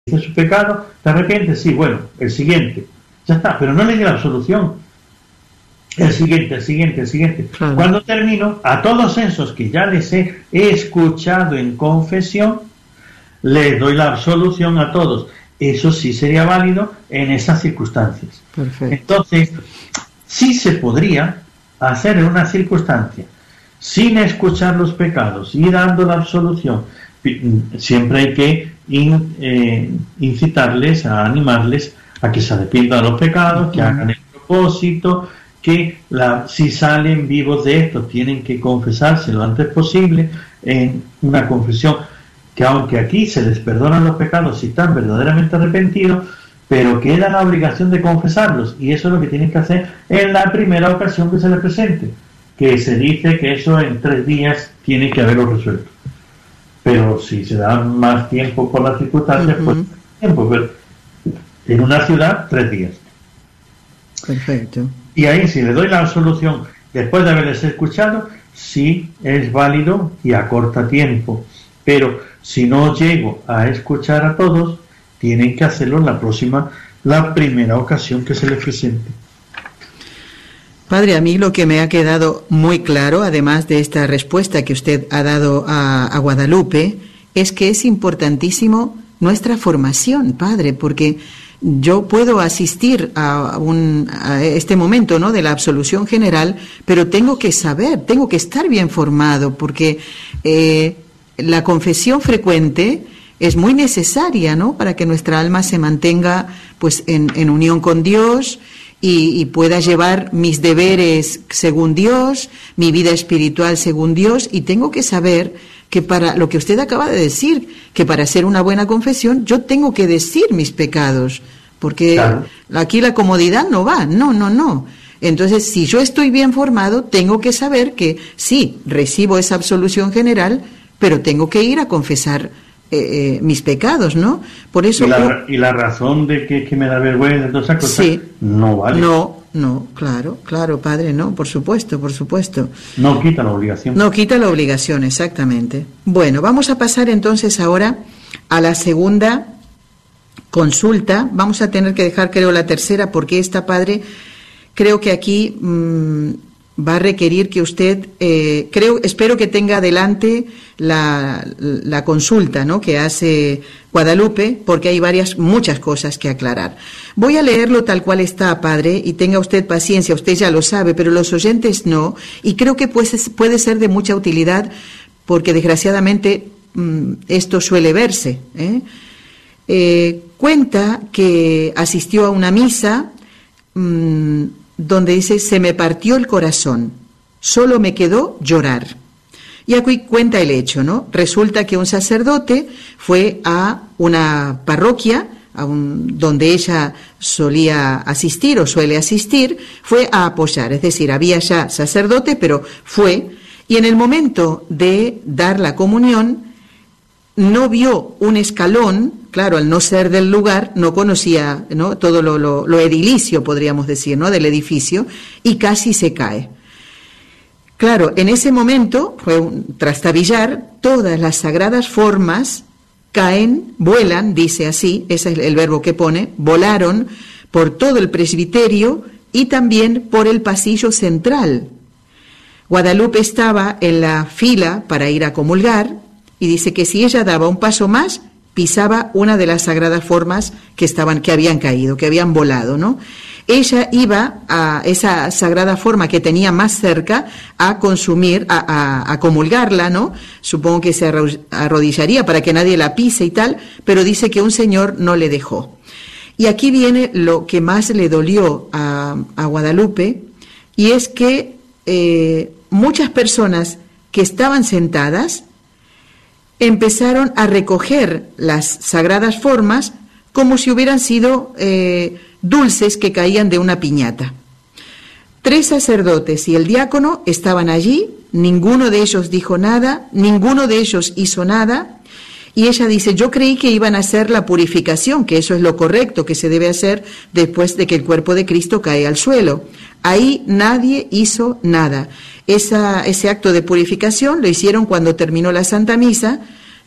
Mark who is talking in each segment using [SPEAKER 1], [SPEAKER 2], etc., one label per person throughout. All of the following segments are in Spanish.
[SPEAKER 1] dice su pecado, te arrepientes, sí, bueno, el siguiente, ya está, pero no le di la absolución. El siguiente.
[SPEAKER 2] Claro.
[SPEAKER 1] Cuando termino, a todos esos que ya les he escuchado en confesión, les doy la absolución a todos. Eso sí sería válido en esas circunstancias.
[SPEAKER 2] Perfecto.
[SPEAKER 1] Entonces, sí se podría hacer en una circunstancia, sin escuchar los pecados y dando la absolución. Siempre hay que incitarles, a animarles a que se arrepientan de los pecados, que hagan el propósito, que si salen vivos de esto tienen que confesarse lo antes posible en una confesión, que aunque aquí se les perdonan los pecados si están verdaderamente arrepentidos, pero queda la obligación de confesarlos, y eso es lo que tienen que hacer en la primera ocasión que se les presente, que se dice que eso en 3 días tiene que haberlo resuelto. Pero si se da más tiempo por las circunstancias, pues tiempo, pero en una ciudad 3 días.
[SPEAKER 2] Perfecto.
[SPEAKER 1] Y ahí, si le doy la absolución después de haberles escuchado, sí es válido y acorta tiempo. Pero si no llego a escuchar a todos, tienen que hacerlo en la primera ocasión que se les presente.
[SPEAKER 2] Padre, a mí lo que me ha quedado muy claro, además de esta respuesta que usted ha dado a Guadalupe, es que es importantísimo nuestra formación, Padre, porque yo puedo asistir a este momento, ¿no?, de la absolución general, pero tengo que saber, tengo que estar bien formado, porque la confesión frecuente es muy necesaria, ¿no?, para que nuestra alma se mantenga pues en unión con Dios y pueda llevar mis deberes según Dios, mi vida espiritual según Dios, y tengo que saber que para lo que usted acaba de decir, que para hacer una buena confesión yo tengo que decir mis pecados, porque claro, aquí la comodidad no va, no. Entonces, si yo estoy bien formado, tengo que saber que sí, recibo esa absolución general, pero tengo que ir a confesar mis pecados, ¿no? Por eso
[SPEAKER 1] y la razón de que me da vergüenza de todas esas cosas,
[SPEAKER 2] sí,
[SPEAKER 1] no vale.
[SPEAKER 2] No, claro, Padre, no, por supuesto.
[SPEAKER 1] No quita la obligación.
[SPEAKER 2] No quita la obligación, exactamente. Bueno, vamos a pasar entonces ahora a la segunda consulta. Vamos a tener que dejar, creo, la tercera, porque esta, Padre, creo que aquí va a requerir que usted, espero que tenga adelante la consulta, ¿no?, que hace Guadalupe, porque hay muchas cosas que aclarar. Voy a leerlo tal cual está, Padre, y tenga usted paciencia, usted ya lo sabe, pero los oyentes no, y creo que puede ser de mucha utilidad, porque desgraciadamente esto suele verse. Cuenta que asistió a una misa donde dice: se me partió el corazón, solo me quedó llorar. Y aquí cuenta el hecho, ¿no? Resulta que un sacerdote fue a una parroquia donde ella solía asistir o suele asistir, fue a apoyar, es decir, había ya sacerdote, pero fue, y en el momento de dar la comunión no vio un escalón, claro, al no ser del lugar, no conocía, ¿no?, todo lo edilicio, podríamos decir, ¿no?, del edificio, y casi se cae. Claro, en ese momento fue un trastabillar, todas las sagradas formas caen, vuelan, dice así, ese es el verbo que pone, volaron por todo el presbiterio y también por el pasillo central. Guadalupe estaba en la fila para ir a comulgar, y dice que si ella daba un paso más, pisaba una de las sagradas formas que habían caído, que habían volado, ¿no? Ella iba a esa sagrada forma que tenía más cerca a consumir, a comulgarla, ¿no? Supongo que se arrodillaría para que nadie la pise y tal, pero dice que un señor no le dejó. Y aquí viene lo que más le dolió a Guadalupe, y es que muchas personas que estaban sentadas empezaron a recoger las sagradas formas como si hubieran sido dulces que caían de una piñata. 3 sacerdotes y el diácono estaban allí, ninguno de ellos dijo nada, ninguno de ellos hizo nada, y ella dice: yo creí que iban a hacer la purificación, que eso es lo correcto que se debe hacer después de que el cuerpo de Cristo cae al suelo. Ahí nadie hizo nada. Ese acto de purificación lo hicieron cuando terminó la Santa Misa.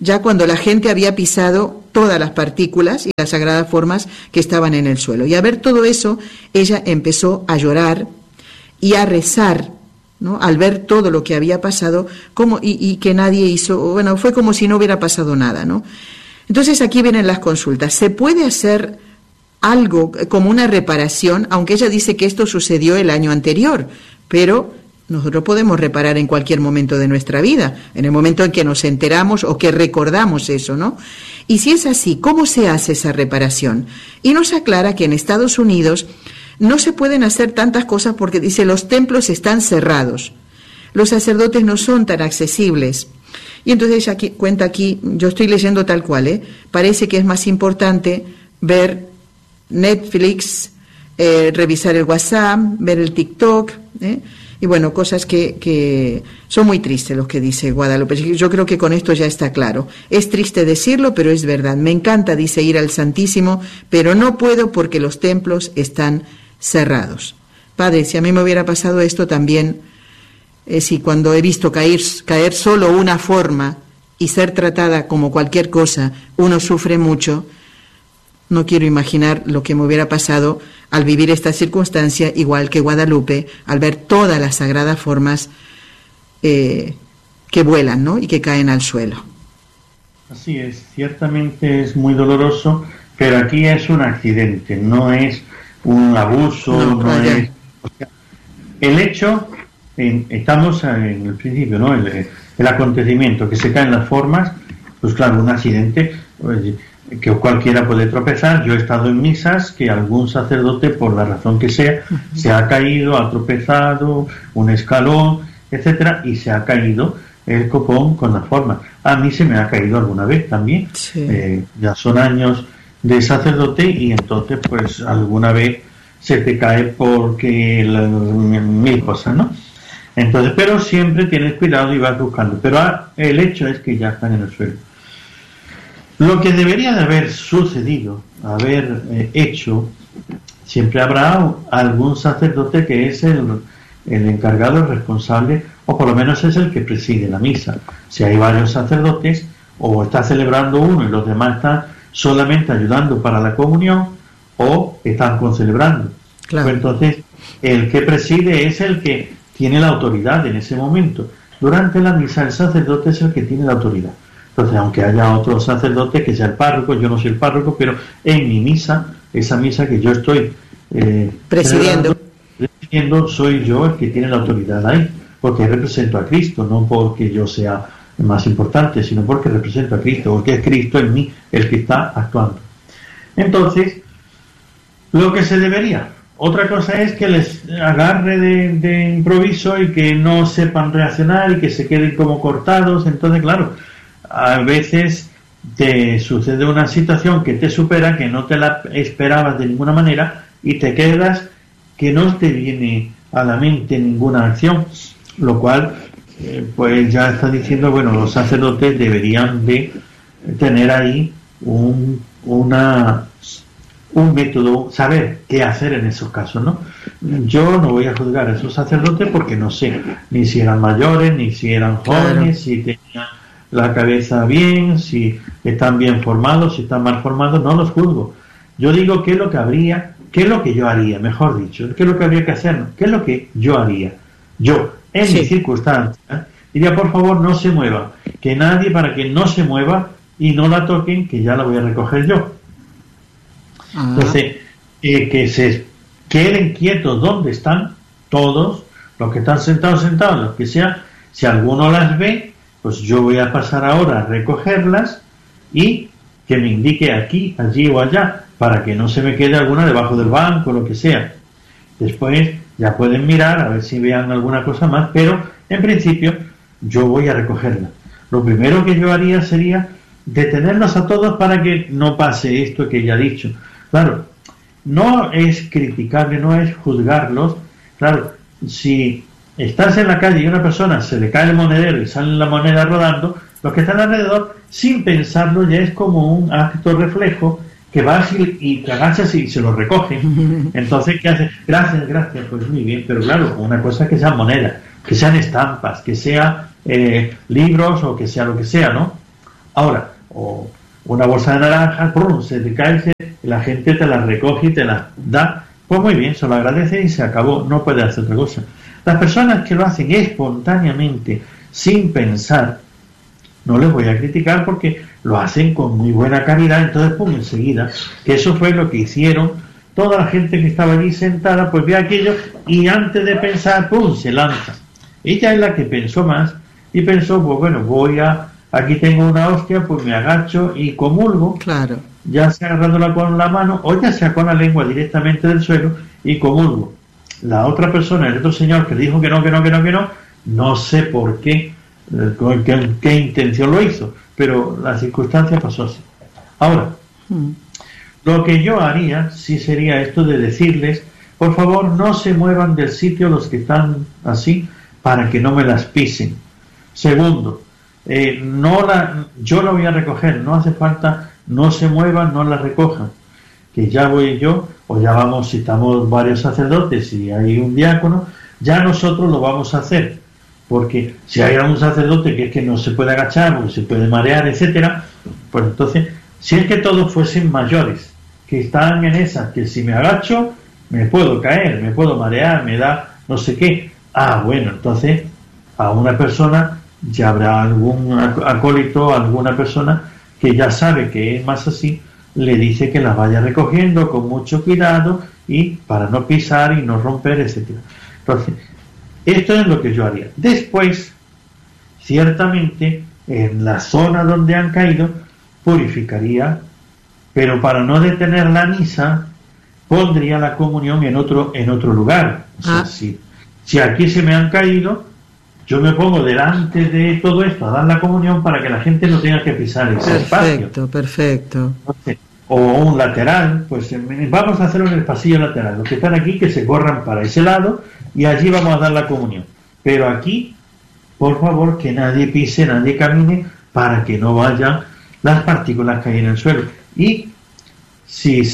[SPEAKER 2] ya cuando la gente había pisado todas las partículas y las sagradas formas que estaban en el suelo. Y a ver todo eso, ella empezó a llorar y a rezar, ¿no? Al ver todo lo que había pasado, y que nadie hizo, bueno, fue como si no hubiera pasado nada, ¿no? Entonces aquí vienen las consultas. ¿Se puede hacer algo como una reparación, aunque ella dice que esto sucedió el año anterior, pero nosotros podemos reparar en cualquier momento de nuestra vida, en el momento en que nos enteramos o que recordamos eso, ¿no? Y si es así, ¿cómo se hace esa reparación? Y nos aclara que en Estados Unidos no se pueden hacer tantas cosas porque dice los templos están cerrados, los sacerdotes no son tan accesibles. Y entonces ella cuenta aquí, yo estoy leyendo tal cual, parece que es más importante ver Netflix, revisar el WhatsApp, ver el TikTok, y bueno, cosas que son muy tristes los que dice Guadalupe. Yo creo que con esto ya está claro. Es triste decirlo, pero es verdad. Me encanta, dice, ir al Santísimo, pero no puedo porque los templos están cerrados. Padre, si a mí me hubiera pasado esto también, si cuando he visto caer solo una forma y ser tratada como cualquier cosa, uno sufre mucho, no quiero imaginar lo que me hubiera pasado al vivir esta circunstancia, igual que Guadalupe, al ver todas las sagradas formas que vuelan, ¿no? Y que caen al suelo.
[SPEAKER 1] Así es, ciertamente es muy doloroso, pero aquí es un accidente, no es un abuso, no es... O sea, el hecho, estamos en el principio, ¿no? El acontecimiento, que se caen las formas, pues claro, un accidente... Pues, que cualquiera puede tropezar. Yo he estado en misas que algún sacerdote, por la razón que sea, se ha caído, ha tropezado, un escalón, etcétera, y se ha caído el copón con la forma. A mí se me ha caído alguna vez también. Sí. Ya son años de sacerdote y entonces pues alguna vez se te cae porque mil cosas, ¿no? Entonces, pero siempre tienes cuidado y vas buscando. Pero el hecho es que ya están en el suelo. Lo que debería de haber sucedido, haber hecho, siempre habrá algún sacerdote que es el encargado, el responsable, o por lo menos es el que preside la misa. Si hay varios sacerdotes, o está celebrando uno y los demás están solamente ayudando para la comunión, o están concelebrando. Claro. Pues entonces, el que preside es el que tiene la autoridad en ese momento. Durante la misa, el sacerdote es el que tiene la autoridad. Entonces, aunque haya otro sacerdote que sea el párroco, yo no soy el párroco, pero en mi misa, esa misa que yo estoy presidiendo, soy yo el que tiene la autoridad ahí, porque represento a Cristo, no porque yo sea más importante, sino porque represento a Cristo, porque es Cristo en mí el que está actuando. Entonces, lo que se debería. Otra cosa es que les agarre de improviso y que no sepan reaccionar y que se queden como cortados. Entonces, claro, a veces te sucede una situación que te supera, que no te la esperabas de ninguna manera y te quedas que no te viene a la mente ninguna acción, lo cual pues ya está diciendo, bueno, los sacerdotes deberían de tener ahí un método, saber qué hacer en esos casos, ¿no? Yo no voy a juzgar a esos sacerdotes porque no sé ni si eran mayores, ni si eran jóvenes, claro, si tenían la cabeza bien, si están bien formados, si están mal formados, no los juzgo. Yo digo qué es lo que habría, qué es lo que yo haría, mejor dicho, qué es lo que habría que hacer, qué es lo que yo haría. Yo, en mi circunstancia, diría, por favor, no se mueva, que nadie, para que no se mueva y no la toquen, que ya la voy a recoger yo. Entonces, que se queden quietos donde están todos, los que están sentados, los que sea, si alguno las ve, pues yo voy a pasar ahora a recogerlas y que me indique aquí, allí o allá, para que no se me quede alguna debajo del banco, lo que sea. Después ya pueden mirar a ver si vean alguna cosa más, pero en principio yo voy a recogerla. Lo primero que yo haría sería detenerlos a todos para que no pase esto que ya he dicho. Claro, no es criticarle, no es juzgarlos. Claro, si estás en la calle y a una persona se le cae el monedero y sale la moneda rodando, los que están alrededor, sin pensarlo, ya es como un acto reflejo que vas y te agachas y se lo recogen. Entonces, ¿qué haces? Gracias, pues muy bien, pero claro, una cosa es que sean monedas, que sean estampas, que sean libros o que sea lo que sea, ¿no? Ahora, o una bolsa de naranja, ¡prum!, se te cae, la gente te la recoge y te la da, pues muy bien, se lo agradece y se acabó, no puede hacer otra cosa. Las personas que lo hacen espontáneamente, sin pensar, no les voy a criticar porque lo hacen con muy buena calidad, entonces pum, enseguida, que eso fue lo que hicieron toda la gente que estaba allí sentada, pues ve aquello y antes de pensar, pum, se lanza. Ella es la que pensó más y pensó, pues bueno, aquí tengo una hostia, pues me agacho y comulgo,
[SPEAKER 2] claro,
[SPEAKER 1] ya sea agarrándola con la mano o ya sea con la lengua directamente del suelo y comulgo. La otra persona, el otro señor que dijo que no, no sé por qué, con qué intención lo hizo, pero la circunstancia pasó así. Ahora, lo que yo haría sí sería esto de decirles, por favor, no se muevan del sitio los que están así para que no me las pisen. Segundo, yo la voy a recoger, no hace falta, no se muevan, no la recojan, que ya voy yo, o ya vamos, si estamos varios sacerdotes y hay un diácono, ya nosotros lo vamos a hacer, porque si hay algún sacerdote que es que no se puede agachar, o se puede marear, etcétera, pues entonces, si es que todos fuesen mayores, que están en esas, que si me agacho, me puedo caer, me puedo marear, me da no sé qué, bueno, entonces, a una persona, ya habrá algún acólito, alguna persona que ya sabe que es más así, le dice que las vaya recogiendo con mucho cuidado y para no pisar y no romper, etcétera. Entonces, esto es lo que yo haría. Después, ciertamente, en la zona donde han caído, purificaría, pero para no detener la misa, pondría la comunión en otro lugar. O sea, si aquí se me han caído, yo me pongo delante de todo esto a dar la comunión para que la gente no tenga que pisar ese espacio.
[SPEAKER 2] Perfecto.
[SPEAKER 1] O un lateral, pues vamos a hacerlo en el pasillo lateral. Los que están aquí que se corran para ese lado y allí vamos a dar la comunión. Pero aquí, por favor, que nadie pise, nadie camine para que no vayan las partículas que hay en el suelo. Y si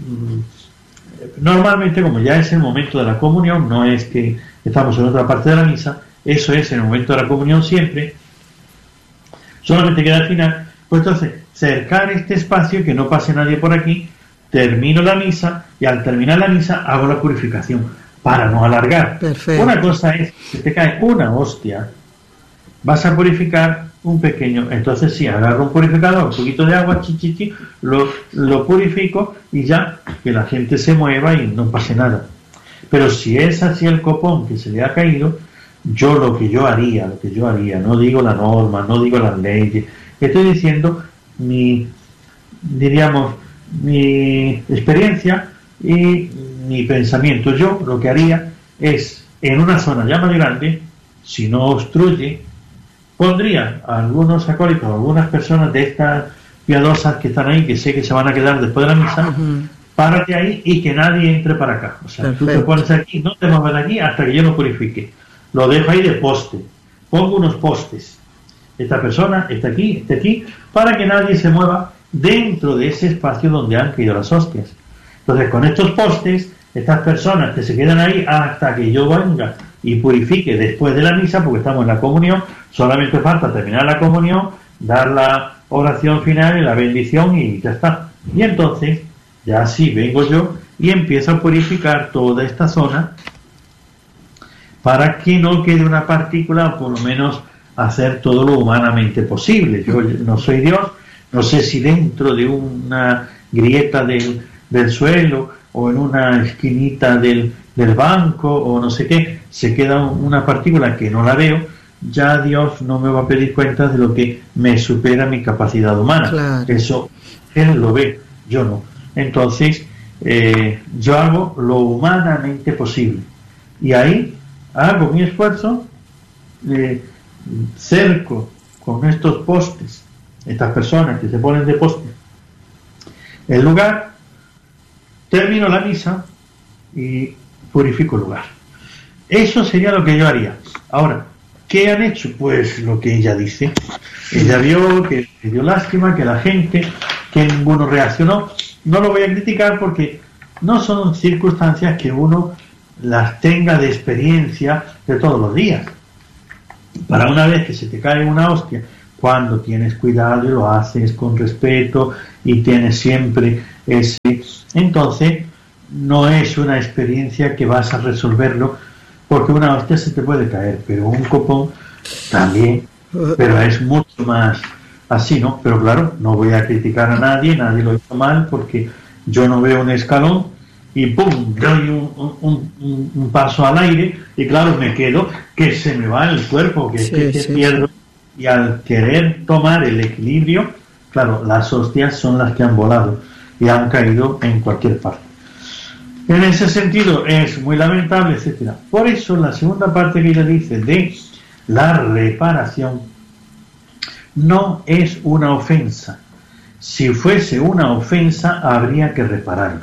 [SPEAKER 1] normalmente, como ya es el momento de la comunión, no es que estamos en otra parte de la misa, eso es el momento de la comunión siempre, solamente queda al final, pues entonces cercar este espacio, que no pase nadie por aquí, termino la misa y al terminar la misa hago la purificación para no alargar.
[SPEAKER 2] Perfecto.
[SPEAKER 1] Una cosa es, si te cae una hostia, vas a purificar un pequeño, entonces sí, agarro un purificador, un poquito de agua, lo purifico y ya, que la gente se mueva y no pase nada. Pero si es así el copón que se le ha caído, lo que yo haría, no digo la norma, no digo las leyes, estoy diciendo mi experiencia y mi pensamiento. Yo lo que haría es, en una zona ya más grande, si no obstruye, pondría a algunos acólitos, a algunas personas de estas piadosas que están ahí, que sé que se van a quedar después de la misa, párate ahí y que nadie entre para acá. O sea, perfecto. Tú te pones aquí, no te muevas de aquí hasta que yo lo purifique. Lo dejo ahí de poste. Pongo unos postes. Esta persona está aquí, para que nadie se mueva dentro de ese espacio donde han caído las hostias. Entonces, con estos postes, estas personas que se quedan ahí hasta que yo venga y purifique después de la misa, porque estamos en la comunión, solamente falta terminar la comunión, dar la oración final y la bendición y ya está. Y entonces, ya sí vengo yo y empiezo a purificar toda esta zona para que no quede una partícula, o por lo menos hacer todo lo humanamente posible. Yo no soy Dios, no sé si dentro de una grieta del suelo o en una esquinita del banco o no sé qué, se queda una partícula que no la veo, ya Dios no me va a pedir cuentas de lo que me supera mi capacidad humana. Claro. Eso Él lo ve, yo no. Entonces, yo hago lo humanamente posible. Y ahí hago mi esfuerzo, cerco con estos postes, estas personas que se ponen de poste, el lugar, termino la misa y purifico el lugar. Eso sería lo que yo haría. Ahora, ¿qué han hecho? Pues lo que ella dice. Ella vio que le dio lástima, que la gente, que ninguno reaccionó. No lo voy a criticar porque no son circunstancias que uno las tenga de experiencia de todos los días. Para una vez que se te cae una hostia, cuando tienes cuidado y lo haces con respeto y tienes siempre ese... Entonces, no es una experiencia que vas a resolverlo, porque una hostia se te puede caer, pero un copón también, pero es mucho más así, ¿no? Pero claro, no voy a criticar a nadie lo hizo mal, porque yo no veo un escalón y ¡pum! Doy un paso al aire y claro, me quedo, que se me va el cuerpo, que pierdo. Y al querer tomar el equilibrio, claro, las hostias son las que han volado y han caído en cualquier parte. En ese sentido es muy lamentable, etcétera. Por eso la segunda parte que ella dice de la reparación no es una ofensa. Si fuese una ofensa, habría que repararlo.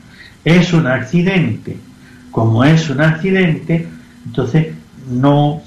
[SPEAKER 1] Es un accidente. Como es un accidente, entonces no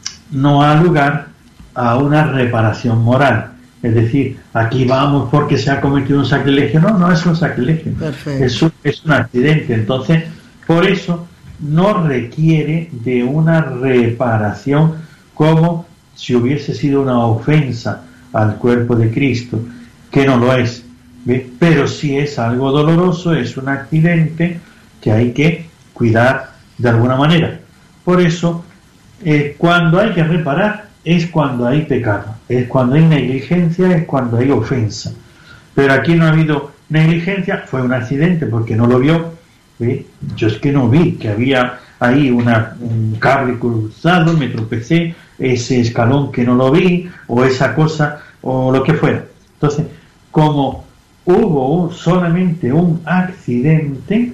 [SPEAKER 1] ha lugar a una reparación moral. Es decir, aquí vamos porque se ha cometido un sacrilegio. No es un sacrilegio. Es un accidente. Entonces, por eso no requiere de una reparación como si hubiese sido una ofensa al cuerpo de Cristo, que no lo es. ¿Ve? Pero sí es algo doloroso, es un accidente que hay que cuidar de alguna manera. Por eso, cuando hay que reparar, es cuando hay pecado, es cuando hay negligencia, es cuando hay ofensa. Pero aquí no ha habido negligencia, fue un accidente porque no lo vio. ¿Ve? Yo es que no vi que había ahí un cable cruzado, me tropecé, ese escalón que no lo vi, o esa cosa, o lo que fuera. Entonces, como hubo solamente un accidente,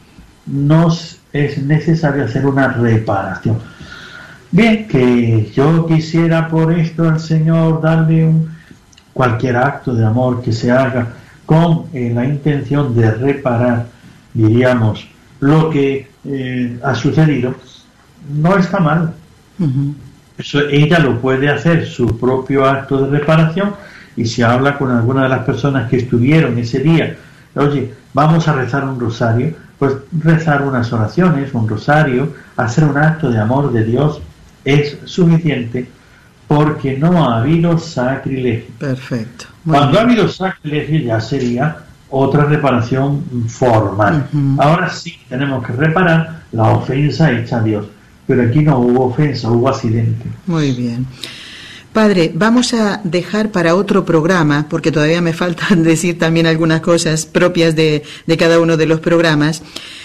[SPEAKER 1] no es necesario hacer una reparación. Bien, que yo quisiera por esto al Señor darle cualquier acto de amor que se haga con la intención de reparar, diríamos, lo que ha sucedido, no está mal. Uh-huh. Eso ella lo puede hacer, su propio acto de reparación, y si habla con alguna de las personas que estuvieron ese día, oye, vamos a rezar un rosario, pues rezar unas oraciones, un rosario, hacer un acto de amor de Dios es suficiente, porque no ha habido sacrilegio.
[SPEAKER 2] Perfecto.
[SPEAKER 1] Cuando ha habido sacrilegio ya sería otra reparación formal. Uh-huh. Ahora sí tenemos que reparar la ofensa hecha a Dios, pero aquí no hubo ofensa, hubo accidente.
[SPEAKER 2] Muy bien. Padre, vamos a dejar para otro programa, porque todavía me faltan decir también algunas cosas propias de cada uno de los programas.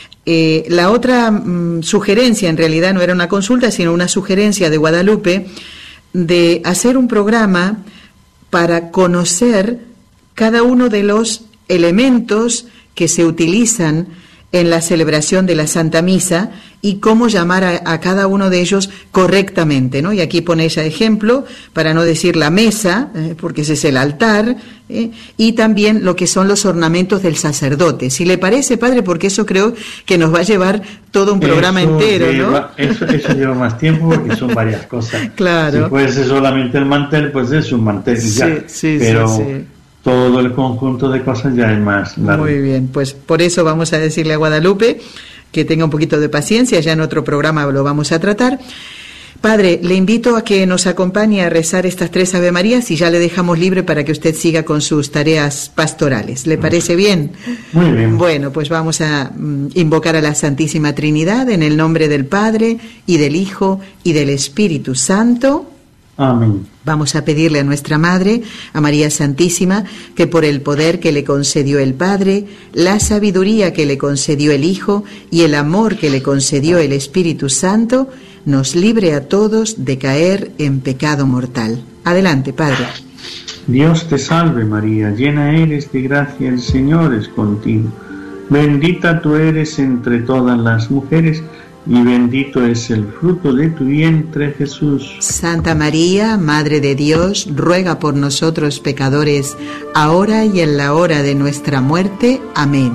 [SPEAKER 2] La otra sugerencia, en realidad no era una consulta, sino una sugerencia de Guadalupe, de hacer un programa para conocer cada uno de los elementos que se utilizan en la celebración de la Santa Misa y cómo llamar a cada uno de ellos correctamente, ¿no? Y aquí pone ese ejemplo, para no decir la mesa, porque ese es el altar, y también lo que son los ornamentos del sacerdote. Si le parece, padre, porque eso creo que nos va a llevar todo un programa entero, ¿no?
[SPEAKER 1] Eso lleva más tiempo porque son varias cosas.
[SPEAKER 2] Claro.
[SPEAKER 1] Si puede ser solamente el mantel, pues es un mantel y ya.
[SPEAKER 2] Sí,
[SPEAKER 1] pero
[SPEAKER 2] sí.
[SPEAKER 1] Todo el conjunto de cosas ya es más largo.
[SPEAKER 2] Muy bien, pues por eso vamos a decirle a Guadalupe que tenga un poquito de paciencia, ya en otro programa lo vamos a tratar. Padre, le invito a que nos acompañe a rezar estas 3 Ave Marías y ya le dejamos libre para que usted siga con sus tareas pastorales. ¿Le parece bien?
[SPEAKER 1] Muy bien.
[SPEAKER 2] Bueno, pues vamos a invocar a la Santísima Trinidad en el nombre del Padre y del Hijo y del Espíritu Santo.
[SPEAKER 1] Amén.
[SPEAKER 2] Vamos a pedirle a nuestra Madre, a María Santísima, que por el poder que le concedió el Padre, la sabiduría que le concedió el Hijo y el amor que le concedió el Espíritu Santo, nos libre a todos de caer en pecado mortal. Adelante, Padre.
[SPEAKER 1] Dios te salve María, llena eres de gracia, el Señor es contigo. Bendita tú eres entre todas las mujeres, y bendito es el fruto de tu vientre, Jesús.
[SPEAKER 2] Santa María, Madre de Dios, ruega por nosotros pecadores, ahora y en la hora de nuestra muerte. Amén.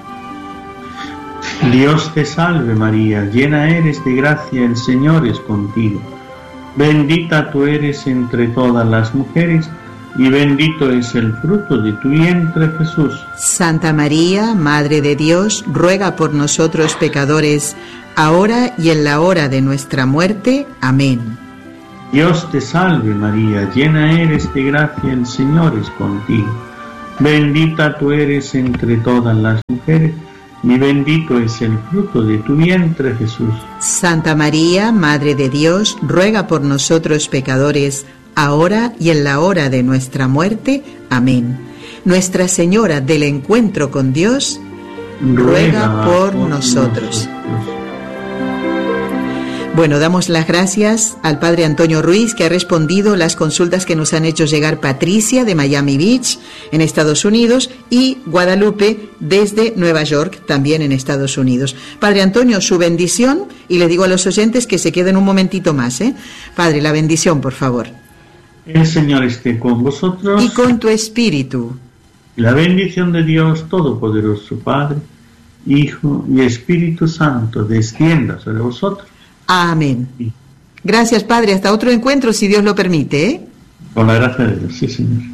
[SPEAKER 1] Dios te salve María, llena eres de gracia, el Señor es contigo. Bendita tú eres entre todas las mujeres, y bendito es el fruto de tu vientre, Jesús.
[SPEAKER 2] Santa María, Madre de Dios, ruega por nosotros pecadores, ahora y en la hora de nuestra muerte. Amén.
[SPEAKER 1] Dios te salve María, llena eres de gracia, el Señor es contigo. Bendita tú eres entre todas las mujeres, y bendito es el fruto de tu vientre, Jesús.
[SPEAKER 2] Santa María, Madre de Dios, ruega por nosotros pecadores, ahora y en la hora de nuestra muerte. Amén. Nuestra Señora del Encuentro con Dios, ruega por nosotros. Bueno, damos las gracias al Padre Antonio Ruiz, que ha respondido las consultas que nos han hecho llegar Patricia de Miami Beach, en Estados Unidos, y Guadalupe desde Nueva York, también en Estados Unidos. Padre Antonio, su bendición, y le digo a los oyentes que se queden un momentito más, ¿eh? Padre, la bendición, por favor.
[SPEAKER 1] El Señor esté con vosotros.
[SPEAKER 2] Y con tu espíritu.
[SPEAKER 1] La bendición de Dios Todopoderoso, Padre, Hijo y Espíritu Santo, descienda sobre vosotros.
[SPEAKER 2] Amén. Gracias, Padre. Hasta otro encuentro, si Dios lo permite, ¿eh?
[SPEAKER 1] Con la gracia de Dios, sí, Señor.